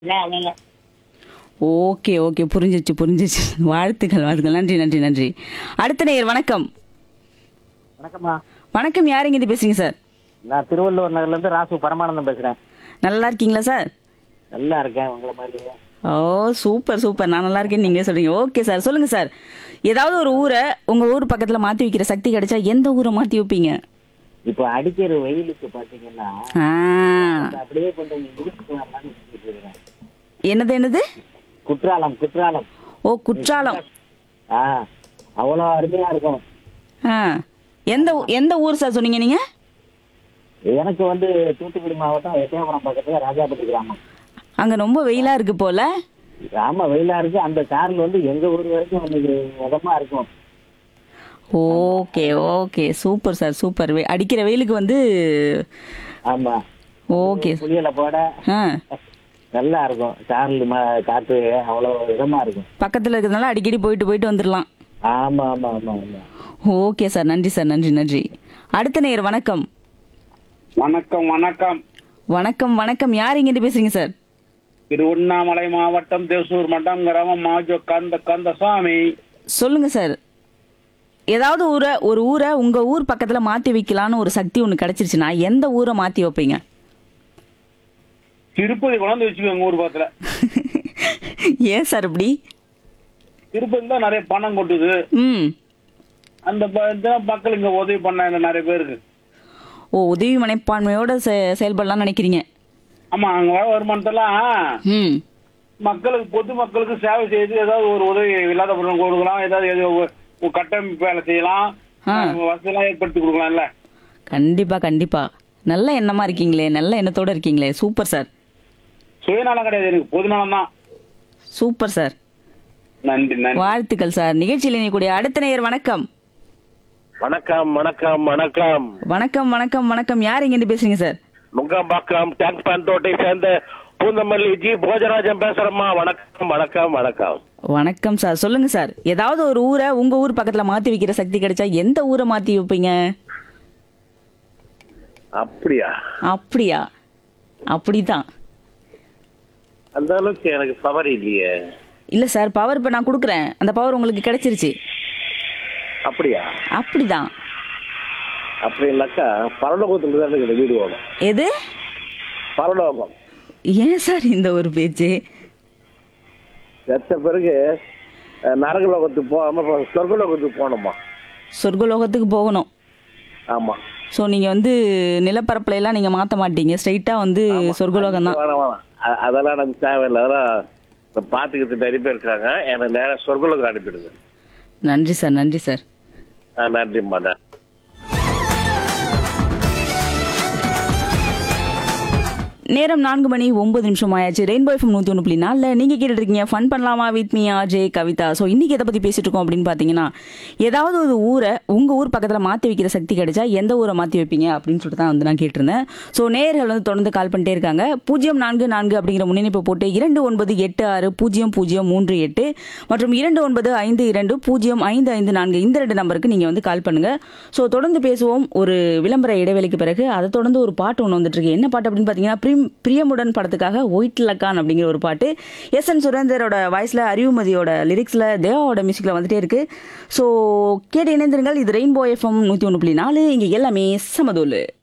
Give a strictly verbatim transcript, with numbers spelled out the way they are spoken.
இல்ல. Okay, okay. புரிஞ்சிருச்சு, புரிஞ்சிருச்சு. வாழ்த்துக்கள், வாழ்த்துக்கள். நன்றி, நன்றி, நன்றி. அடுத்த நேயர் வணக்கம். வணக்கம்மா. வணக்கம். யார் இங்கிருந்து பேசுறீங்க சார்? நான் திருவள்ளுவர் நகர்ல இருந்து ராசு பரமானந்தம் பேசுறேன். நல்லா இருக்கீங்களா சார்? நல்லா இருக்கேன் உங்களை மாதிரி. ஓ, சூப்பர், சூப்பர். நான் நல்லா இருக்கேன்னு நீங்களே சொல்றீங்க. Okay sir. சொல்லுங்க சார். ஏதாவது ஒரு ஊரை உங்க ஊர் பக்கத்துல மாத்தி வைக்கிற சக்தி கிடைச்சா எந்த ஊரை மாத்தி வைப்பீங்க? இப்போ அடிக்கிற வெயிலுக்கு பாத்தீங்கன்னா ஆ, அது அப்படியே கொஞ்சம் இழுத்துட்டு வரலாம்னு நினைச்சிட்டு இருக்கேன். என்னது என்னது? குற்றாலம் குற்றாலம். ஓ, குற்றாலம். ஆ, அவ்வளோ அருமையா இருக்கும். ஆ, எந்த ஊ- எந்த ஊர் சார் சொன்னீங்க நீங்க? எனக்கு வந்து தூத்துக்குடி மாவட்டம் எட்டயபுரம் பக்கத்துல ராஜாபட்டி கிராமம். அங்க ரொம்ப வெயிலா இருக்கு போல. ஆமா, வெயிலா இருக்கு. அந்த கார்ல வந்து எங்க ஊர் வரைக்கும் வந்து இதமா இருக்கும். Okay, okay. Super sir, super. வெ- அடிக்கிற வெயிலுக்கு வந்து ஆமா, ஓகே. புளியல போட ஆ, நல்லா இருக்கும். கார்ல ம- காத்து அவ்வளவு இதமா இருக்கும். பக்கத்துல இருக்கிறதுனால அடிக்கடி போயிட்டு போயிட்டு வந்துடலாம். ஆமா ஆமா ஆமா ஆமா. Okay sir. நன்றி சார். நன்றி, நன்றி. அடுத்த நேயர் வணக்கம். வணக்கம் வணக்கம். வணக்கம், வணக்கம். யார் இங்கிருந்து பேசுறீங்க சார்? திருவண்ணாமலை மாவட்டம் தேசூர் மட்டம் கிராமம் மாஜோ கந்த கந்தசாமி. சொல்லுங்க சார். ஏதாவது ஊரை ஒரு ஊரை உங்க ஊர் பக்கத்துல மாத்தி வைக்கலான்னு ஒரு சக்தி ஒண்ணு கிடைச்சிருச்சுன்னா எந்த ஊரை மாத்தி வைப்பீங்க? திருப்பதி கொண்டாந்து வச்சுக்கோங்க ஊர் பக்கத்துல. ஏன் சார் இப்படி? திருப்பதி தான் நிறைய பணம் கொட்டுது. ம். அந்த ப- இந்த மக்கள் இங்க உதவி பண்ணாங்க நிறைய பேருக்கு. ஓ, உதவி மனப்பான்மையோட செ- செயல்படலாம்னு நினைக்கிறீங்க. ஆமா, அங்க வர வருமானத்தெல்லாம் ம். மக்களுக்கு பொது மக்களுக்கு சேவை செய்து ஏதாவது ஒரு உதவி இல்லாத பொருள் கொடுக்கலாம். ஏதாவது ஏதோ ஒரு- ஒரு கட்டமைப்பு வேலை செய்யலாம். ஆ. வசதியெல்லாம் ஏற்படுத்தி கொடுக்கலாம்ல. கண்டிப்பா, கண்டிப்பா. நல்ல எண்ணமா இருக்கீங்களே, நல்ல எண்ணத்தோட இருக்கீங்களே. Super sir. சுயநலம் கிடையாது, எனக்கு பொதுநலம் தான். Super sir. நன்றி நன்றி. வாழ்த்துக்கள் சார். நிகழ்ச்சியில் இணையக்கூடிய அடுத்த நேயர் வணக்கம். வணக்கம் வணக்கம் வணக்கம். வணக்கம், வணக்கம், வணக்கம். யார் இங்கிருந்து பேசுறீங்க சார்? நுங்கம்பாக்கம் டேங்க் பந்தோட்டை சேர்ந்த பூந்தமல்லி ஜி போஜராஜன் பேசுறேம்மா. வணக்கம் வணக்கம் வணக்கம். வணக்கம் சார். சொல்லுங்க சார். ஏதாவது ஒரு ஊரை உங்க ஊர் பக்கத்துல மாத்தி வைக்கிற சக்தி கிடைச்சா எந்த ஊரை மாத்தி வைப்பீங்க? அப்படியா? அப்படியா? அப்படிதான். அந்த அளவுக்கு எனக்கு பவர் இல்லையே. இல்ல சார், பவர் இப்ப நான் கொடுக்குறேன். அந்த பவர் உங்களுக்கு கிடைச்சிருச்சு. அப்படியா? அப்படிதான். அப்படின்னாக்கா பரலோகத்துக்கு தான் எனக்கு வீடு வேணும். எது? பரலோகம். ஏன் சார் இந்த ஒரு பேச்சு? செத்த பிறகு அஹ், நரகலோகத்துக்கு போகாம இப்ப சொர்க்கலோகத்துக்கு போகணுமா? சொர்க்கலோகத்துக்கு போகணும். ஆமா. ஸோ நீங்க வந்து நிலப்பரப்புல எல்லாம் நீங்க மாத்த மாட்டீங்க, ஸ்ட்ரைட்டா வந்து சொர்க்கலோகம் தான். வேணாம் வேணாம். அ- அதெல்லாம் எனக்கு தேவையில்லை. அதெல்லாம் இப்ப பாத்துக்கிட்டு நிறைய பேர் இருக்காங்க. எனக்கு நேரம் சொர்க்கலோகம் அனுப்பிடுங்க. நன்றி சார். நன்றி சார். ஆ, நன்றிம்மா. நன்றி. நேரம் நான்கு மணி ஒன்பது நிமிஷம் ஆயாச்சு. ரெயின்போ எஃப்எம் நூற்றி ஒன்று புள்ளி நாலில் நீங்கள் கேட்டுட்டு இருக்கீங்க ஃபன் பண்ணலாமா with me RJ Kavitha. So இன்றைக்கி எதை பற்றி பேசிட்டு இருக்கோம் அப்படின்னு பார்த்தீங்கன்னா, ஏதாவது ஒரு ஊரை உங்கள் ஊர் பக்கத்தில் மாற்றி வைக்கிற சக்தி கிடைச்சா எந்த ஊரை மாற்றி வைப்பீங்க அப்படின்னு சொல்லிட்டு தான் வந்து நான் கேட்டிருந்தேன். ஸோ நேயர்கள் வந்து தொடர்ந்து கால் பண்ணிட்டே இருக்காங்க. பூஜ்ஜியம் நான்கு நான்கு அப்படிங்கிற முன்னிணைப்பை போட்டு இரண்டு ஒன்பது எட்டு ஆறு பூஜ்ஜியம் பூஜ்ஜியம் மூன்று எட்டு மற்றும் இரண்டு ஒன்பது ஐந்து இரண்டு பூஜ்ஜியம் ஐந்து ஐந்து நான்கு இந்த ரெண்டு நம்பருக்கு நீங்கள் வந்து கால் பண்ணுங்கள். ஸோ தொடர்ந்து பேசுவோம் ஒரு விளம்பர இடைவேளைக்கு பிறகு. அதை தொடர்ந்து ஒரு பாட்டு ஒன்று வந்துட்டு இருக்கு. என்ன பாட்டு அப்படின்னு பார்த்தீங்கன்னா, பிரிம் பிரியமுடன் படத்துக்காக ஒயிட் லக்கான் அப்படிங்கிற ஒரு பாட்டு எஸ் என் சுரேந்தரோட வாய்ஸ்ல, அறிவுமதியோட லிரிக்ஸ்ல, தேவாவோட மியூசிக்ல வந்துட்டே இருக்கு. ஸோ கேட்டு இணைந்திருங்கள். இது ரெயின்போ எஃப்எம் நூற்றி ஒன்று புள்ளி நாலு. இங்கே எல்லாமே சமதோலு.